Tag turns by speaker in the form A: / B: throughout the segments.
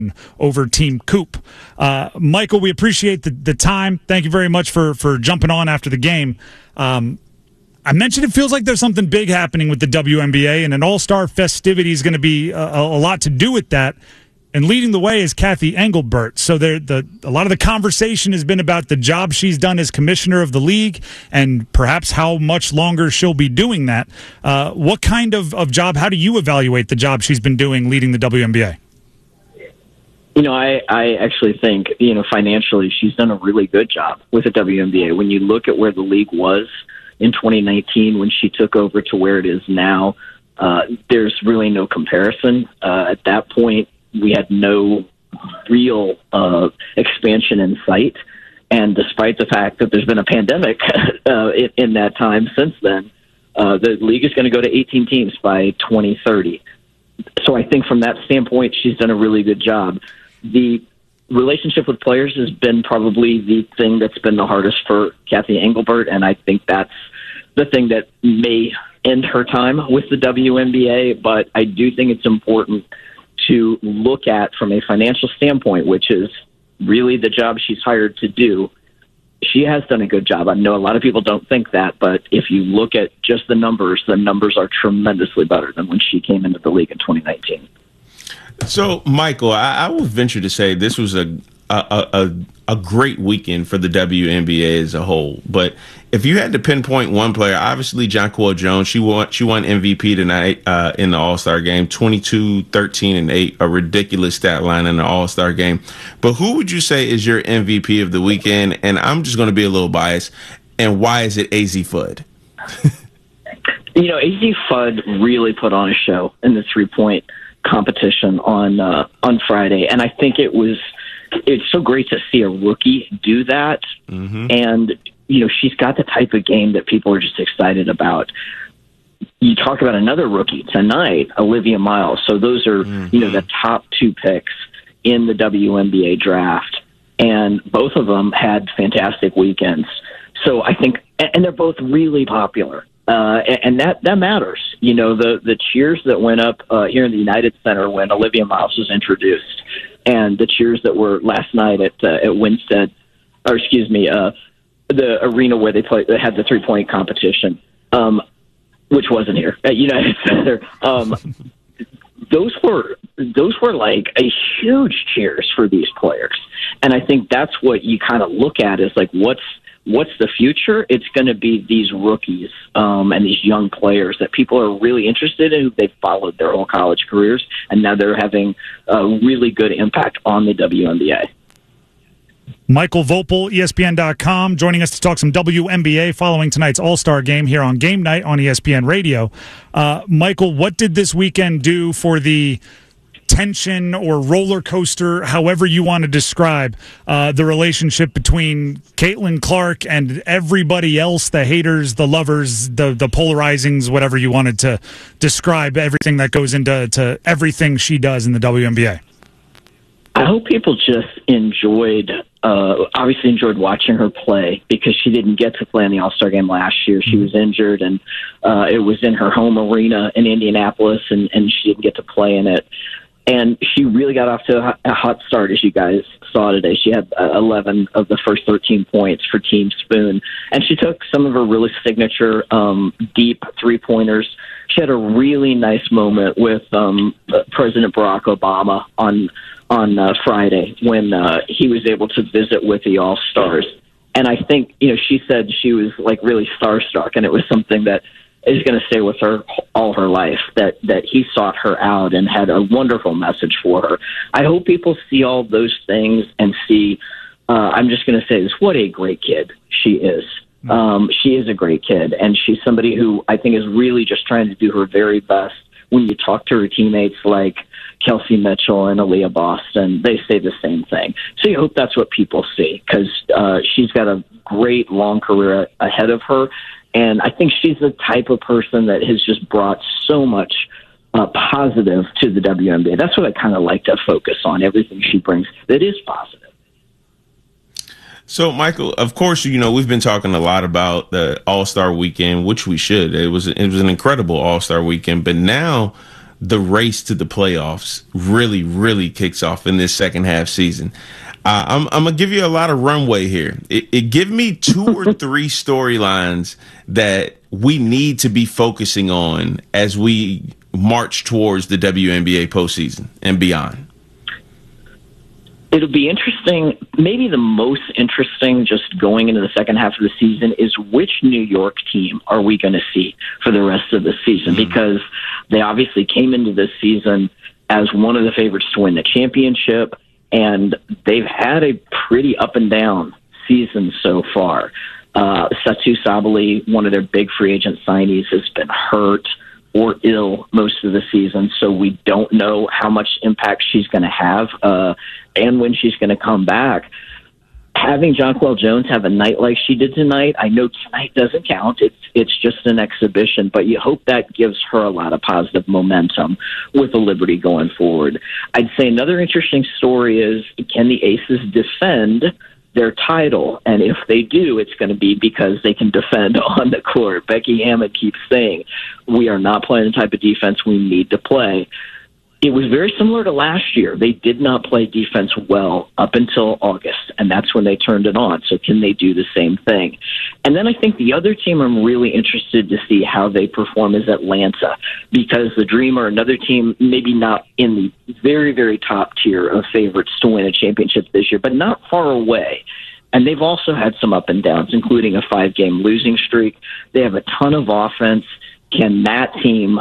A: over Team Coop. Michael, we appreciate the time. Thank you very much for jumping on after the game. I mentioned it feels like there's something big happening with the WNBA, and an all-star festivity is going to be a lot to do with that. And leading the way is Cathy Engelbert. So a lot of the conversation has been about the job she's done as commissioner of the league and perhaps how much longer she'll be doing that. What kind of job, how do you evaluate the job she's been doing leading the WNBA?
B: I actually think, financially, she's done a really good job with the WNBA. When you look at where the league was in 2019 when she took over to where it is now, there's really no comparison. At that point, we had no real expansion in sight. And despite the fact that there's been a pandemic in that time since then, the league is going to go to 18 teams by 2030. So I think from that standpoint, she's done a really good job. The relationship with players has been probably the thing that's been the hardest for Cathy Engelbert, and I think that's the thing that may end her time with the WNBA. But I do think it's important to look at from a financial standpoint, which is really the job she's hired to do. She has done a good job. I know a lot of people don't think that, but if you look at just the numbers are tremendously better than when she came into the league in 2019.
C: So, Michael, I would venture to say this was a great weekend for the WNBA as a whole. But if you had to pinpoint one player, obviously Jonquel Jones, she won MVP tonight in the All-Star game, 22, 13, and 8, a ridiculous stat line in the All-Star game. But who would you say is your MVP of the weekend? And I'm just going to be a little biased. And why is it AZ Fudd?
B: AZ Fudd really put on a show in the three-point competition on Friday, and I think it's so great to see a rookie do that. Mm-hmm. And she's got the type of game that people are just excited about. You talk about another rookie tonight, Olivia Miles. So those are the top two picks in the WNBA draft, and both of them had fantastic weekends. So I think, and they're both really popular. And that matters. The cheers that went up here in the United Center when Olivia Miles was introduced, and the cheers that were last night at Winstead, the arena where they had the 3-point competition, which wasn't here at United Center. Those were like a huge cheers for these players, and I think that's what you kind of look at is like what's the future? It's going to be these rookies and these young players that people are really interested in, who they've followed their whole college careers, and now they're having a really good impact on the WNBA.
A: Michael Vopel, ESPN.com, joining us to talk some WNBA following tonight's All-Star game here on Game Night on ESPN Radio. Michael, what did this weekend do for the tension or roller coaster, however you want to describe the relationship between Caitlin Clark and everybody else, the haters, the lovers, the polarizings, whatever you wanted to describe, everything that goes into everything she does in the WNBA?
B: I hope people just enjoyed watching her play, because she didn't get to play in the All-Star game last year. She was injured, and it was in her home arena in Indianapolis, and she didn't get to play in it. And she really got off to a hot start, as you guys saw today. She had 11 of the first 13 points for Team Spoon. And she took some of her really signature deep three-pointers. She had a really nice moment with President Barack Obama on Friday when he was able to visit with the All-Stars. And I think, she said she was like really starstruck, and it was something that is going to stay with her all her life, that he sought her out and had a wonderful message for her. I hope people see all those things and see, I'm just going to say this, what a great kid she is. She is a great kid, and she's somebody who I think is really just trying to do her very best. When you talk to her teammates like Kelsey Mitchell and Aaliyah Boston, they say the same thing. So you hope that's what people see, because she's got a great long career ahead of her. And I think she's the type of person that has just brought so much positive to the WNBA. That's what I kind of like to focus on, everything she brings that is positive.
C: So, Michael, of course, we've been talking a lot about the All-Star weekend, which we should. It was an incredible All-Star weekend. But now the race to the playoffs really, really kicks off in this second half season. I'm going to give you a lot of runway here. Give me 2 or 3 storylines that we need to be focusing on as we march towards the WNBA postseason and beyond.
B: It'll be interesting. Maybe the most interesting just going into the second half of the season is which New York team are we going to see for the rest of the season? Because they obviously came into this season as one of the favorites to win the championship, and they've had a pretty up and down season so far. Satu Sabali, one of their big free agent signees, has been hurt or ill most of the season, so we don't know how much impact she's going to have and when she's going to come back. Having Jonquel Jones have a night like she did tonight, I know tonight doesn't count. It's just an exhibition, but you hope that gives her a lot of positive momentum with the Liberty going forward. I'd say another interesting story is, can the Aces defend their title? And if they do, it's going to be because they can defend on the court. Becky Hammond keeps saying, we are not playing the type of defense we need to play. It was very similar to last year. They did not play defense well up until August, and that's when they turned it on. So can they do the same thing? And then I think the other team I'm really interested to see how they perform is Atlanta, because the Dream are another team, maybe not in the very, very top tier of favorites to win a championship this year, but not far away. And they've also had some up and downs, including a 5-game losing streak. They have a ton of offense. Can that team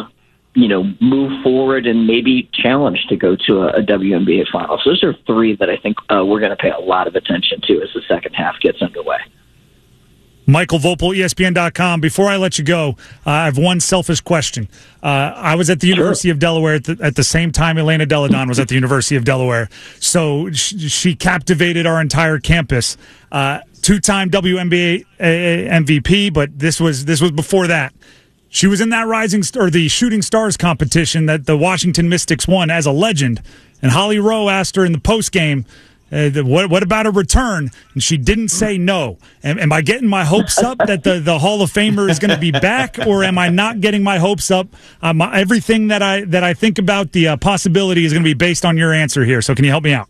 B: move forward and maybe challenge to go to a WNBA Finals? Those are 3 that I think we're going to pay a lot of attention to as the second half gets underway.
A: Michael Vopel, ESPN.com. Before I let you go, I have one selfish question. I was at the University of Delaware at the same time Elena Delle Donne was at the University of Delaware. So she captivated our entire campus. 2-time WNBA MVP, but this was before that. She was in that the Shooting Stars competition that the Washington Mystics won as a legend. And Holly Rowe asked her in the postgame, what about a return? And she didn't say no. Am I getting my hopes up that the Hall of Famer is going to be back, or am I not getting my hopes up? Everything that I think about the possibility is going to be based on your answer here. So can you help me out?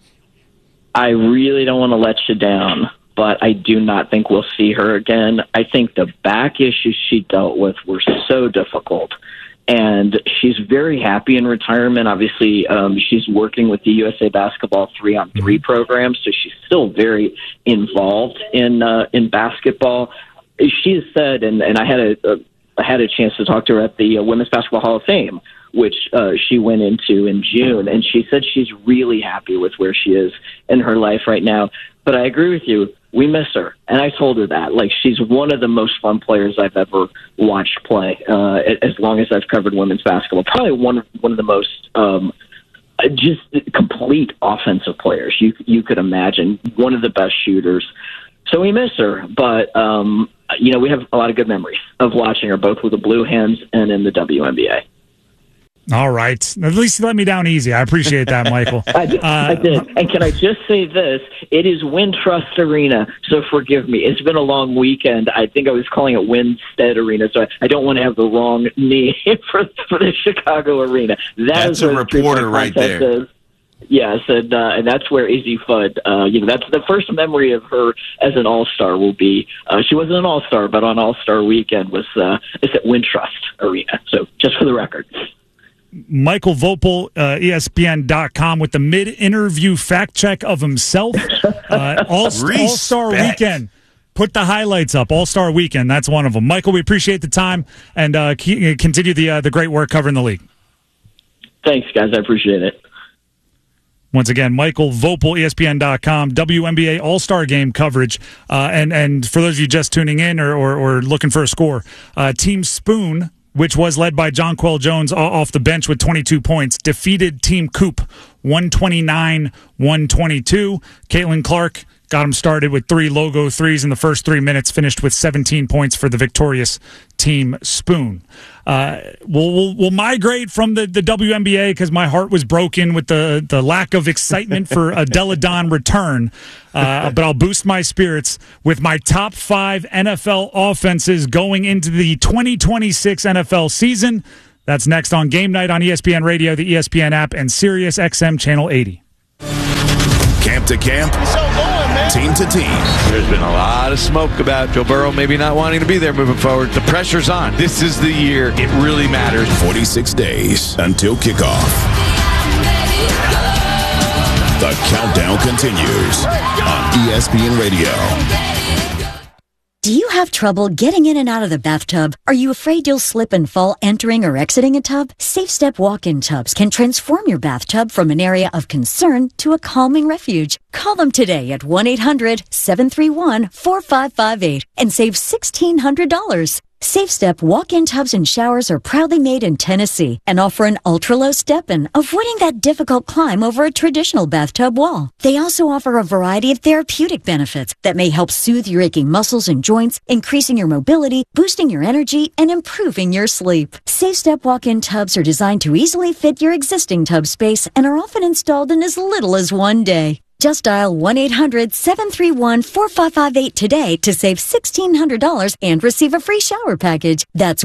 B: I really don't want to let you down, but I do not think we'll see her again. I think the back issues she dealt with were so difficult, and she's very happy in retirement. Obviously, she's working with the USA Basketball 3-on-3 program, so she's still very involved in basketball. She has said, and I had a chance to talk to her at the Women's Basketball Hall of Fame, which she went into in June, and she said she's really happy with where she is in her life right now. But I agree with you. We miss her. And I told her that. Like, she's one of the most fun players I've ever watched play, as long as I've covered women's basketball. Probably one of the most just complete offensive players you could imagine. One of the best shooters. So we miss her. But, we have a lot of good memories of watching her, both with the Blue Hens and in the WNBA.
A: All right. At least you let me down easy. I appreciate that, Michael.
B: I did. And can I just say this? It is Wintrust Arena, so forgive me. It's been a long weekend. I think I was calling it Winstead Arena, so I don't want to have the wrong name for the Chicago Arena.
C: That's a reporter right there.
B: Is. Yes, and that's where Izzy Fudd, that's the first memory of her as an All-Star will be. She wasn't an All-Star, but on All-Star weekend it's at Wintrust Arena. So just for the record.
A: Michael Vopel, ESPN.com, with the mid-interview fact check of himself. All-Star Weekend. Put the highlights up. All-Star Weekend. That's one of them. Michael, we appreciate the time, and continue the great work covering the league.
B: Thanks, guys. I appreciate it.
A: Once again, Michael Vopel, ESPN.com, WNBA All-Star Game coverage. And for those of you just tuning in or looking for a score, Team Spoon, which was led by Jonquel Jones off the bench with 22 points, defeated Team Coop 129-122. Caitlin Clark got him started with 3 logo threes in the first 3 minutes, finished with 17 points for the victorious Team Spoon. We'll migrate from the WNBA because my heart was broken with the lack of excitement for a Delle Donne return. But I'll boost my spirits with my top 5 NFL offenses going into the 2026 NFL season. That's next on Game Night on ESPN Radio, the ESPN app, and Sirius XM Channel 80.
D: Camp to camp, team to team.
E: There's been a lot of smoke about Joe Burrow maybe not wanting to be there moving forward. The pressure's on. This is the year it really matters.
D: 46 days until kickoff. The countdown continues on ESPN Radio.
F: Do you have trouble getting in and out of the bathtub? Are you afraid you'll slip and fall entering or exiting a tub? Safe Step walk-in tubs can transform your bathtub from an area of concern to a calming refuge. Call them today at 1-800-731-4558 and save $1,600. Safe Step walk-in tubs and showers are proudly made in Tennessee and offer an ultra-low step-in, avoiding that difficult climb over a traditional bathtub wall. They also offer a variety of therapeutic benefits that may help soothe your aching muscles and joints, increasing your mobility, boosting your energy, and improving your sleep. Safe Step walk-in tubs are designed to easily fit your existing tub space and are often installed in as little as one day. Just dial 1-800-731-4558 today to save $1,600 and receive a free shower package. That's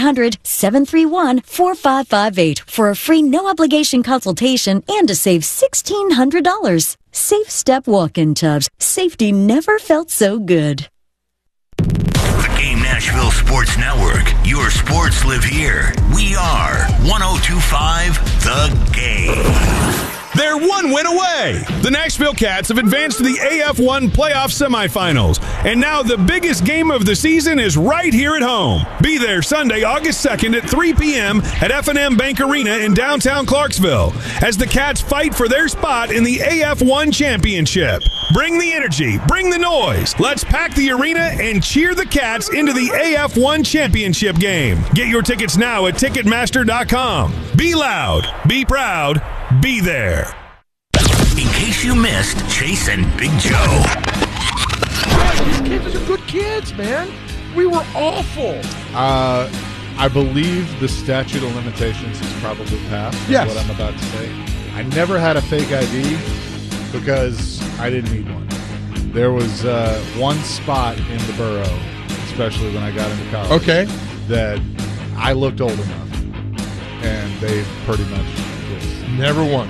F: 1-800-731-4558 for a free no-obligation consultation and to save $1,600. Safe Step walk-in tubs. Safety never felt so good.
G: The Game Nashville Sports Network. Your sports live here. We are 102.5 The Game.
H: They're one win away. The Nashville Cats have advanced to the AF1 playoff semifinals. And now the biggest game of the season is right here at home. Be there Sunday, August 2nd at 3 p.m. at F&M Bank Arena in downtown Clarksville as the Cats fight for their spot in the AF1 championship. Bring the energy, bring the noise. Let's pack the arena and cheer the Cats into the AF1 championship game. Get your tickets now at Ticketmaster.com. Be loud, be proud, be there.
G: In case you missed Chase and Big Joe.
I: These kids are good kids, man. We were awful.
J: I believe the statute of limitations has probably passed.
I: Yes.
J: Is what I'm about to say. I never had a fake ID because I didn't need one. There was one spot in the borough, especially when I got into college,
I: Okay.
J: that I looked old enough, and they pretty much just
I: Never once.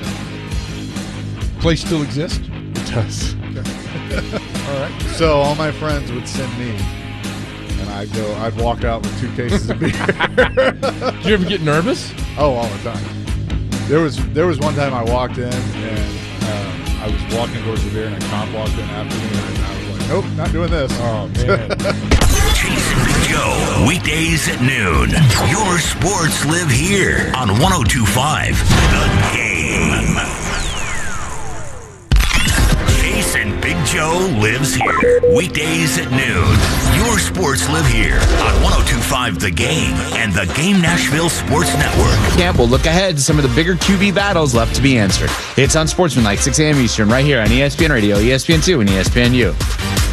I: Place still exists?
J: it does.
I: All right.
J: So all my friends would send me, and I'd walk out with 2 cases of beer.
I: Did you ever get nervous?
J: Oh, all the time. There was one time I walked in and I was walking towards the beer and a cop walked in after me and I was like, nope, not doing this.
I: Oh, man.
G: Chase and Big Joe, weekdays at noon. Your sports live here on 102.5 The Game. Chase and Big Joe lives here. Weekdays at noon. Your sports live here on 102.5 The Game and the Game Nashville Sports Network.
K: Camp will look ahead to some of the bigger QB battles left to be answered. It's on Sportsmanlike, 6 a.m. Eastern, right here on ESPN Radio, ESPN2, and ESPNU.